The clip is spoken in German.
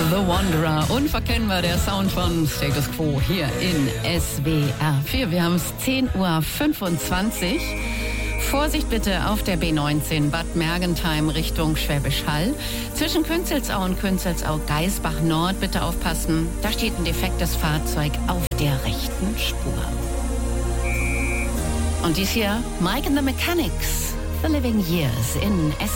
The Wanderer, unverkennbar der Sound von Status Quo hier in SWR 4. Wir haben es 10:25 Uhr. Vorsicht bitte auf der B19 Bad Mergentheim Richtung Schwäbisch Hall. Zwischen Künzelsau und Künzelsau-Geisbach Nord bitte aufpassen. Da steht ein defektes Fahrzeug auf der rechten Spur. Und dies hier, Mike and the Mechanics, The Living Years in SWR.